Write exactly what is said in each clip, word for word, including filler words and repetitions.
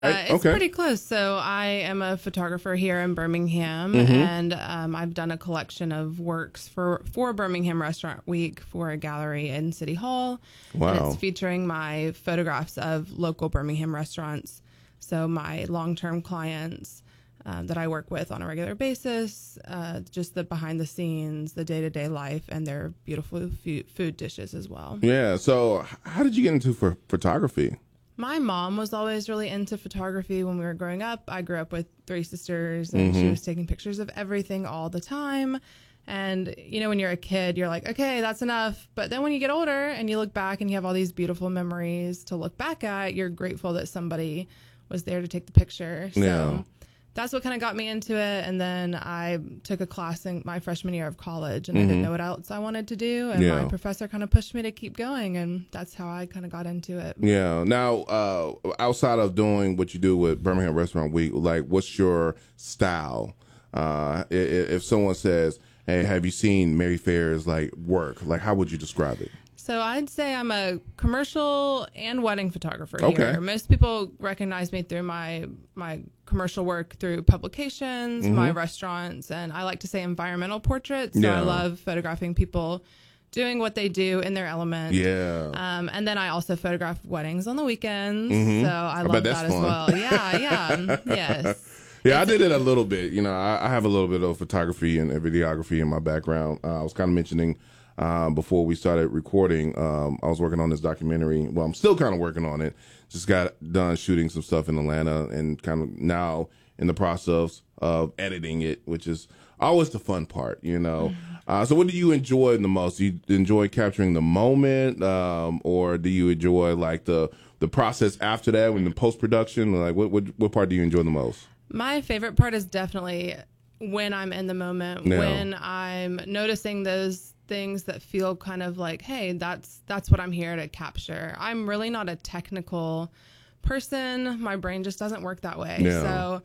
Uh, it's okay. pretty close. So I am a photographer here in Birmingham, Mm-hmm. and um, I've done a collection of works for, for Birmingham Restaurant Week for a gallery in City Hall. Wow. And it's featuring my photographs of local Birmingham restaurants. So my long-term clients um, that I work with on a regular basis, uh, just the behind the scenes, the day-to-day life, and their beautiful food, food dishes as well. Yeah. So how did you get into ph- photography? My mom was always really into photography when we were growing up. I grew up with three sisters, and Mm-hmm. she was taking pictures of everything all the time. And, you know, when you're a kid, you're like, okay, that's enough. But then when you get older and you look back and you have all these beautiful memories to look back at, you're grateful that somebody was there to take the picture. So Yeah. that's what kind of got me into it. And then I took a class in my freshman year of college, and Mm-hmm. I didn't know what else I wanted to do. And Yeah. my professor kind of pushed me to keep going. And that's how I kind of got into it. Yeah. Now, uh, outside of doing what you do with Birmingham Restaurant Week, like, what's your style? Uh, i- i- if someone says, "Hey, have you seen Mary Fair's like work?" Like, how would you describe it? So I'd say I'm a commercial and wedding photographer Okay. here. Most people recognize me through my my commercial work through publications, my restaurants, and I like to say environmental portraits. So Yeah. I love photographing people doing what they do in their element. Yeah. Um, and then I also photograph weddings on the weekends. Mhm. So I, I love bet that that's as fun. well. Yeah, yeah. Yes. Yeah, I did it a little bit. You know, I, I have a little bit of photography and videography in my background. Uh, I was kind of mentioning um, before we started recording, um, I was working on this documentary. Well, I'm still kind of working on it. Just got done shooting some stuff in Atlanta and kind of now in the process of editing it, which is always the fun part, you know. Uh, so what do you enjoy the most? Do you enjoy capturing the moment, um, or do you enjoy like the the process after that when the post-production? Like what, what, what part do you enjoy the most? My favorite part is definitely when I'm in the moment, Yeah. when I'm noticing those things that feel kind of like, hey, that's that's what I'm here to capture. I'm really not a technical person. My brain just doesn't work that way. Yeah. So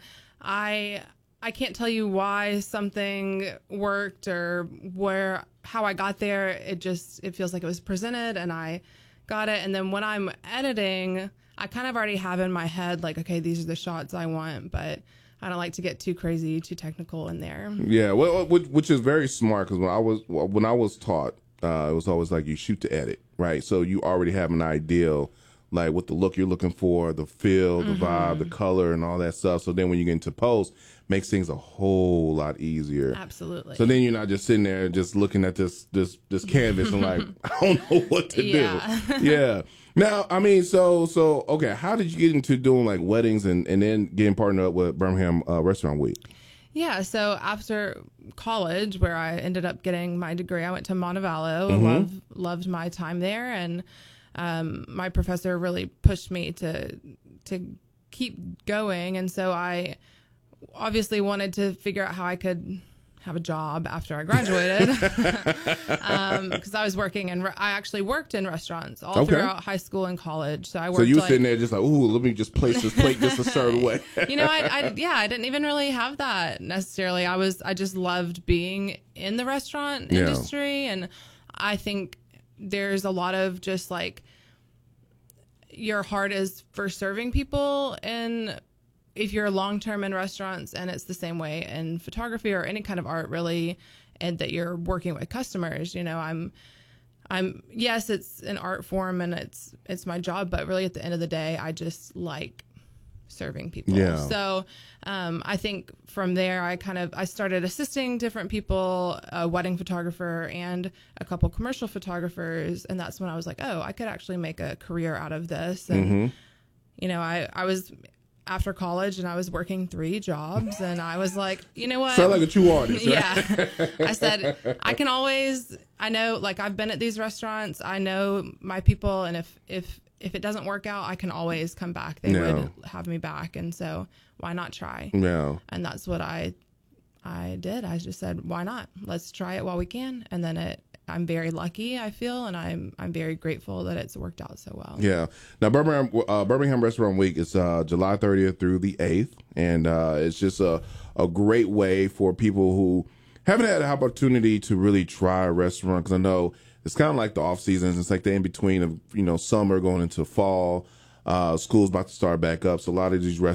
I I can't tell you why something worked or where how I got there. It just it feels like it was presented and I got it. And then when I'm editing, I kind of already have in my head like, okay, these are the shots I want, but I don't like to get too crazy, too technical in there. Yeah, well, which, which is very smart because when I was when I was taught, uh, it was always like you shoot to edit, right? So you already have an idea, like what the look you're looking for, the feel, the vibe, the color, and all that stuff. So then when you get into post, makes things a whole lot easier. Absolutely. So then you're not just sitting there just looking at this this this canvas and like I don't know what to Yeah. do. Yeah. Now, I mean, so so okay. How did you get into doing like weddings and and then getting partnered up with Birmingham uh, Restaurant Week? Yeah, so after college, where I ended up getting my degree, I went to Montevallo. Mm-hmm. Loved loved my time there, and um, my professor really pushed me to to keep going. And so I obviously wanted to figure out how I could have a job after I graduated, because um, I was working and re- I actually worked in restaurants all Okay. throughout high school and college. So I worked. So you were like, sitting there just like, ooh, let me just place this plate just a certain way. you know, I, I, yeah, I didn't even really have that necessarily. I was, I just loved being in the restaurant Yeah. industry. And I think there's a lot of just like, your heart is for serving people. And if you're long-term in restaurants, and it's the same way in photography or any kind of art really, and that you're working with customers, you know, I'm, I'm, yes, it's an art form and it's, it's my job, but really at the end of the day, I just like serving people. Yeah. So um, I think from there, I kind of, I started assisting different people, a wedding photographer and a couple commercial photographers. And that's when I was like, oh, I could actually make a career out of this. And, Mm-hmm. you know, I, I was after college and I was working three jobs and I was like, you know what? Sound like a true artist, right? Yeah. I said, I can always, I know, like I've been at these restaurants, I know my people. And if, if, if it doesn't work out, I can always come back. They Yeah. would have me back. And so why not try? Yeah. And that's what I, I did. I just said, why not? Let's try it while we can. And then it, I'm very lucky, I feel, and I'm I'm very grateful that it's worked out so well. Yeah. Now, Birmingham uh, Birmingham Restaurant Week is uh, July thirtieth through the eighth, and uh, it's just a a great way for people who haven't had an opportunity to really try a restaurant, because I know it's kind of like the off seasons. It's like the in between of you know summer going into fall. Uh, school's about to start back up, so a lot of these restaurants